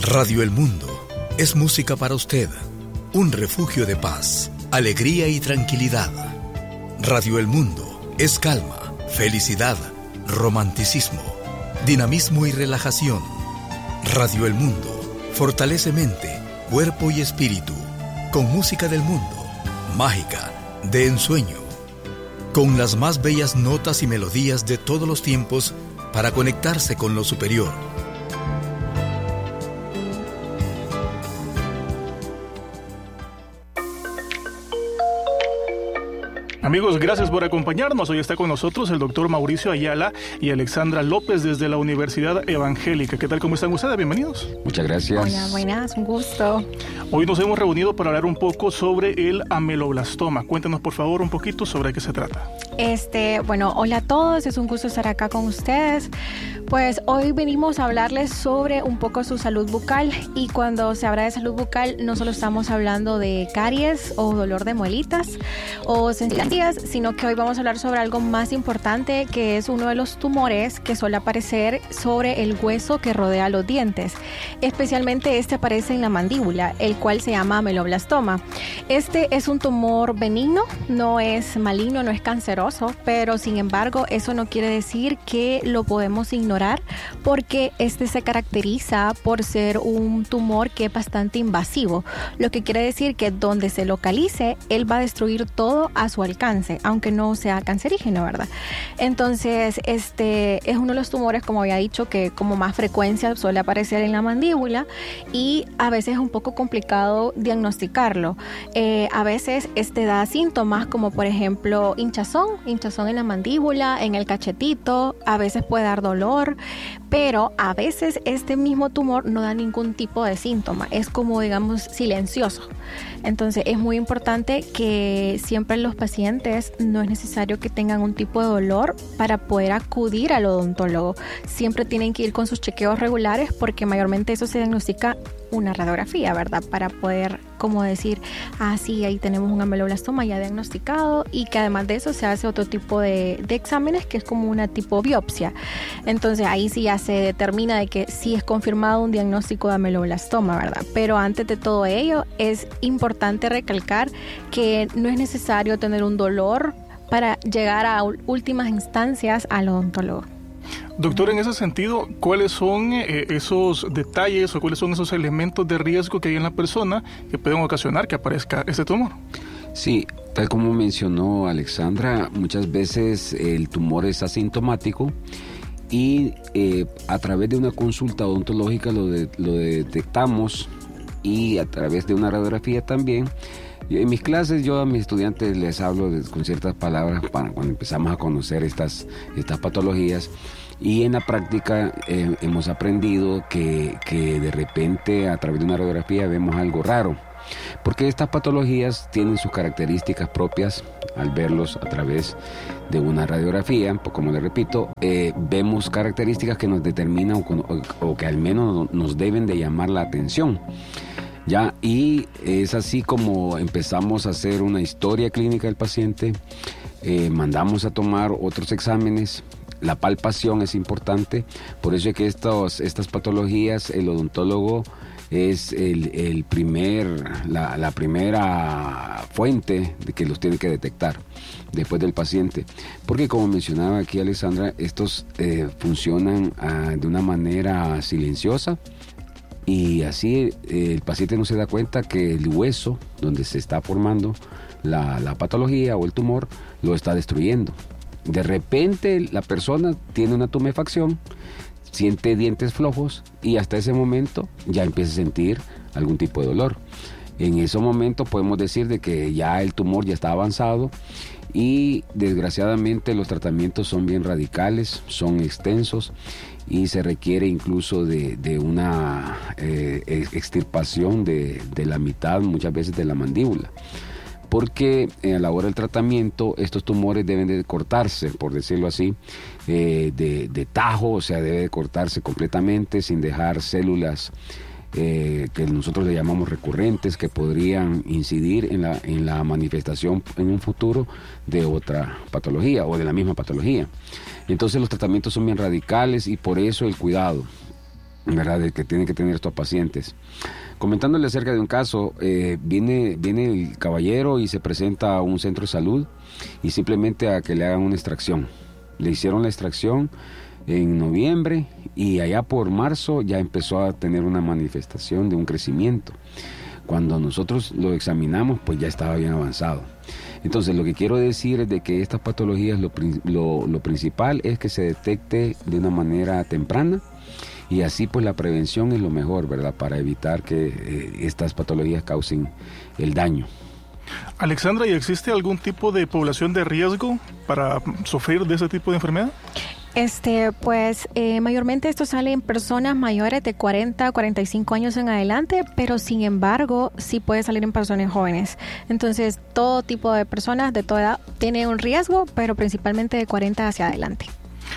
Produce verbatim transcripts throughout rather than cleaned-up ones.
Radio El Mundo es música para usted, un refugio de paz, alegría y tranquilidad. Radio El Mundo es calma, felicidad, romanticismo, dinamismo y relajación. Radio El Mundo fortalece mente, cuerpo y espíritu, con música del mundo, mágica, de ensueño, con las más bellas notas y melodías de todos los tiempos para conectarse con lo superior. Amigos, gracias por acompañarnos. Hoy está con nosotros el doctor Mauricio Ayala y Alexandra López desde la Universidad Evangélica. ¿Qué tal? ¿Cómo están ustedes? Bienvenidos. Muchas gracias. Hola, buenas, un gusto. Hoy nos hemos reunido para hablar un poco sobre el ameloblastoma. Cuéntanos, por favor, un poquito sobre qué se trata. Este, bueno, hola a todos, es un gusto estar acá con ustedes. Pues hoy venimos a hablarles sobre un poco su salud bucal, y cuando se habla de salud bucal no solo estamos hablando de caries o dolor de muelitas o sensibilidad, sino que hoy vamos a hablar sobre algo más importante, que es uno de los tumores que suele aparecer sobre el hueso que rodea los dientes. Especialmente este aparece en la mandíbula, el cual se llama ameloblastoma. Este es un tumor benigno, no es maligno, no es canceroso, pero sin embargo eso no quiere decir que lo podemos ignorar, porque este se caracteriza por ser un tumor que es bastante invasivo, lo que quiere decir que donde se localice, él va a destruir todo a su alcance, aunque no sea cancerígeno, ¿verdad? Entonces, este es uno de los tumores, como había dicho, que como más frecuencia suele aparecer en la mandíbula, y a veces es un poco complicado diagnosticarlo. Eh, a veces este da síntomas como, por ejemplo, hinchazón, hinchazón en la mandíbula, en el cachetito, a veces puede dar dolor, pero a veces este mismo tumor no da ningún tipo de síntoma, es como, digamos, silencioso. Entonces es muy importante que siempre los pacientes no es necesario que tengan un tipo de dolor para poder acudir al odontólogo. Siempre tienen que ir con sus chequeos regulares, porque mayormente eso se diagnostica una radiografía, ¿verdad? Para poder, como decir, ah, sí, ahí tenemos un ameloblastoma ya diagnosticado, y que además de eso se hace otro tipo de, de exámenes, que es como una tipo biopsia. Entonces ahí sí ya se determina de que sí es confirmado un diagnóstico de ameloblastoma, ¿verdad? Pero antes de todo ello es importante recalcar que no es necesario tener un dolor para llegar a últimas instancias al odontólogo. Doctor, en ese sentido, ¿cuáles son eh, esos detalles o cuáles son esos elementos de riesgo que hay en la persona que pueden ocasionar que aparezca este tumor? Sí, tal como mencionó Alexandra, muchas veces el tumor es asintomático y eh, a través de una consulta odontológica lo, de, lo detectamos, y a través de una radiografía también. En mis clases yo a mis estudiantes les hablo de, con ciertas palabras para cuando empezamos a conocer estas, estas patologías, y en la práctica eh, hemos aprendido que, que de repente a través de una radiografía vemos algo raro, porque estas patologías tienen sus características propias. Al verlos a través de una radiografía, pues como les repito, eh, vemos características que nos determinan o, o, o que al menos nos deben de llamar la atención. Ya, y es así como empezamos a hacer una historia clínica del paciente, eh, mandamos a tomar otros exámenes. La palpación es importante, por eso es que estos, estas patologías, el odontólogo es el, el primer, la, la primera fuente de que los tiene que detectar después del paciente, porque como mencionaba aquí Alexandra, estos eh, funcionan ah, de una manera silenciosa, y así eh, el paciente no se da cuenta que el hueso donde se está formando la, la patología o el tumor lo está destruyendo. De repente la persona tiene una tumefacción, siente dientes flojos, y hasta ese momento ya empieza a sentir algún tipo de dolor. En ese momento podemos decir de que ya el tumor ya está avanzado, y desgraciadamente los tratamientos son bien radicales, son extensos, y se requiere incluso de, de una eh, extirpación de, de la mitad, muchas veces de la mandíbula, porque eh, a la hora del tratamiento estos tumores deben de cortarse, por decirlo así, eh, de, de tajo, o sea, debe de cortarse completamente sin dejar células eh, que nosotros le llamamos recurrentes, que podrían incidir en la, en la manifestación en un futuro de otra patología o de la misma patología. Entonces los tratamientos son bien radicales, y por eso el cuidado. ¿verdad?, de que tienen que tener estos pacientes. Comentándole acerca de un caso, eh, viene, viene el caballero y se presenta a un centro de salud y simplemente a que le hagan una extracción. Le hicieron la extracción en noviembre y allá por marzo ya empezó a tener una manifestación de un crecimiento. Cuando nosotros lo examinamos, pues ya estaba bien avanzado. Entonces, lo que quiero decir es de que estas patologías, lo, lo, lo principal es que se detecte de una manera temprana, y así pues la prevención es lo mejor, ¿verdad?, para evitar que eh, estas patologías causen el daño. Alexandra, ¿y existe algún tipo de población de riesgo para sufrir de ese tipo de enfermedad? Este, pues eh, mayormente esto sale en personas mayores de cuarenta, cuarenta y cinco años en adelante, pero sin embargo sí puede salir en personas jóvenes. Entonces todo tipo de personas de toda edad tiene un riesgo, pero principalmente de cuarenta hacia adelante.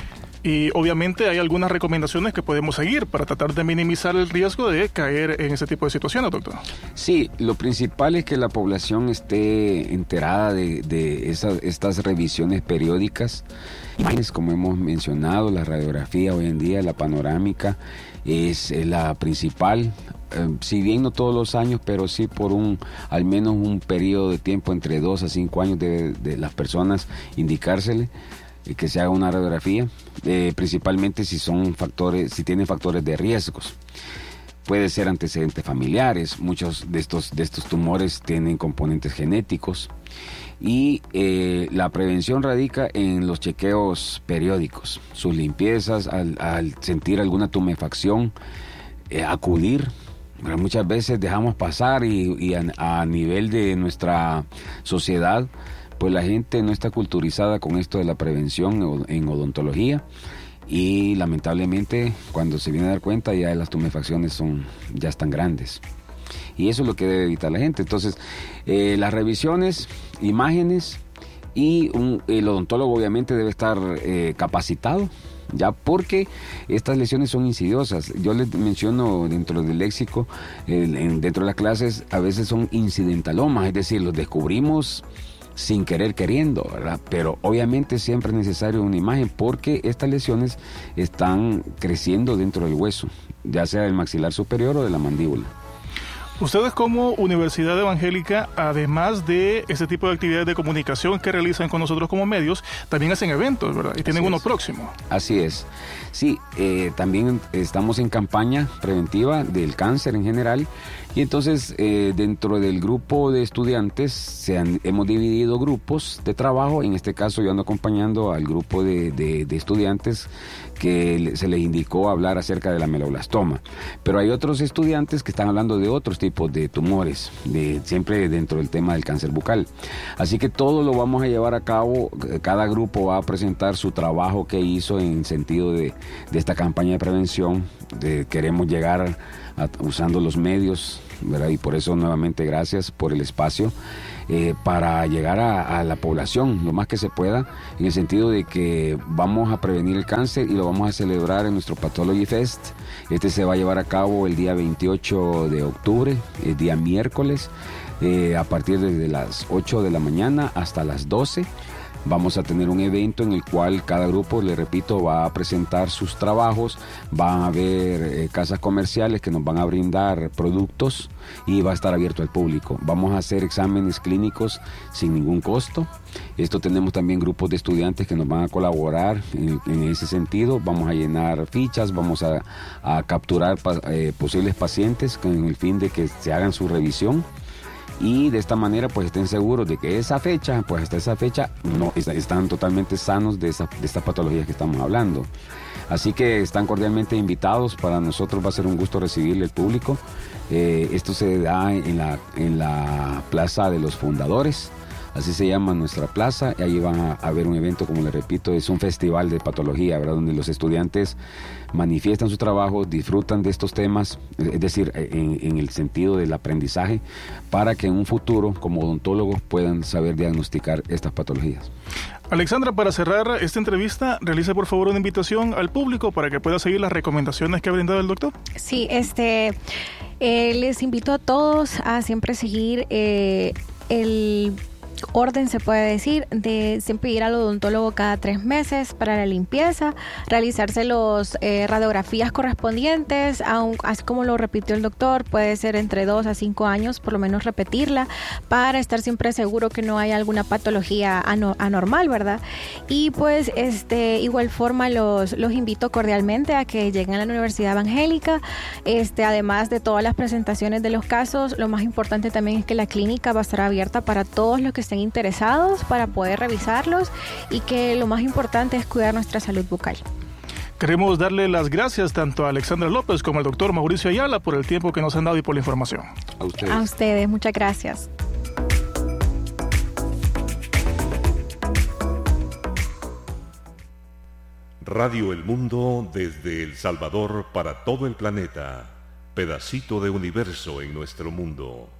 Y obviamente hay algunas recomendaciones que podemos seguir para tratar de minimizar el riesgo de caer en ese tipo de situaciones, doctor. Sí, lo principal es que la población esté enterada de, de esas, estas revisiones periódicas. Imágenes, como hemos mencionado, la radiografía hoy en día, la panorámica es la principal. Eh, si bien no todos los años, pero sí por un al menos un periodo de tiempo entre dos a cinco años de, de las personas indicársele que se haga una radiografía, eh, principalmente si son factores, si tienen factores de riesgos. Puede ser antecedentes familiares, muchos de estos, de estos tumores tienen componentes genéticos, y eh, la prevención radica en los chequeos periódicos, sus limpiezas, al, al sentir alguna tumefacción, eh, acudir. Pero muchas veces dejamos pasar y, y a, a nivel de nuestra sociedad, pues la gente no está culturizada con esto de la prevención en odontología, y lamentablemente cuando se viene a dar cuenta ya las tumefacciones son, ya están grandes, y eso es lo que debe evitar la gente. Entonces eh, las revisiones, imágenes, y un, el odontólogo obviamente debe estar eh, capacitado, ya, porque estas lesiones son insidiosas. Yo les menciono dentro del léxico, eh, en, dentro de las clases, a veces son incidentalomas, es decir, los descubrimos sin querer queriendo, ¿verdad? Pero obviamente siempre es necesario una imagen, porque estas lesiones están creciendo dentro del hueso, ya sea del maxilar superior o de la mandíbula. Ustedes como Universidad Evangélica, además de este tipo de actividades de comunicación que realizan con nosotros como medios, también hacen eventos, ¿verdad? Y tienen Así uno es. próximo. Así es. Sí, eh, también estamos en campaña preventiva del cáncer en general, y entonces eh, dentro del grupo de estudiantes se han, hemos dividido grupos de trabajo. En este caso yo ando acompañando al grupo de, de, de estudiantes que se les indicó hablar acerca de la meloblastoma, pero hay otros estudiantes que están hablando de otros tipos de tumores, de, siempre dentro del tema del cáncer bucal. Así que todo lo vamos a llevar a cabo, cada grupo va a presentar su trabajo que hizo en sentido de, de esta campaña de prevención. De, queremos llegar a, usando los medios, ¿verdad? Y por eso nuevamente gracias por el espacio, eh, para llegar a, a la población lo más que se pueda, en el sentido de que vamos a prevenir el cáncer y lo vamos a celebrar en nuestro Pathology Fest. Este se va a llevar a cabo el día veintiocho de octubre, el día miércoles, eh, a partir de las ocho de la mañana hasta las doce. Vamos a tener un evento en el cual cada grupo, le repito, va a presentar sus trabajos, van a haber eh, casas comerciales que nos van a brindar productos y va a estar abierto al público. Vamos a hacer exámenes clínicos sin ningún costo. Esto tenemos también grupos de estudiantes que nos van a colaborar en, en ese sentido. Vamos a llenar fichas, vamos a, a capturar pa, eh, posibles pacientes con el fin de que se hagan su revisión. Y de esta manera pues estén seguros de que esa fecha, pues hasta esa fecha no están totalmente sanos de, esa, de estas patologías que estamos hablando. Así que están cordialmente invitados. Para nosotros va a ser un gusto recibirle al público. Eh, esto se da en la, en la Plaza de los Fundadores, así se llama nuestra plaza, y ahí van a haber un evento, como le repito, es un festival de patología, ¿verdad?, donde los estudiantes manifiestan su trabajo, disfrutan de estos temas, es decir, en, en el sentido del aprendizaje, para que en un futuro, como odontólogos, puedan saber diagnosticar estas patologías. Alexandra, para cerrar esta entrevista, realice por favor una invitación al público para que pueda seguir las recomendaciones que ha brindado el doctor. Sí, este, eh, les invito a todos a siempre seguir eh, el... orden, se puede decir, de siempre ir al odontólogo cada tres meses para la limpieza, realizarse los eh, radiografías correspondientes, aun, así como lo repitió el doctor, puede ser entre dos a cinco años, por lo menos repetirla, para estar siempre seguro que no hay alguna patología ano, anormal, ¿verdad? Y pues, este, igual forma los, los invito cordialmente a que lleguen a la Universidad Evangélica, este, además de todas las presentaciones de los casos, lo más importante también es que la clínica va a estar abierta para todos los que estén interesados para poder revisarlos y que lo más importante es cuidar nuestra salud bucal. Queremos darle las gracias tanto a Alexandra López como al doctor Mauricio Ayala por el tiempo que nos han dado y por la información. A ustedes. A ustedes, muchas gracias. Radio El Mundo desde El Salvador para todo el planeta. Pedacito de universo en nuestro mundo.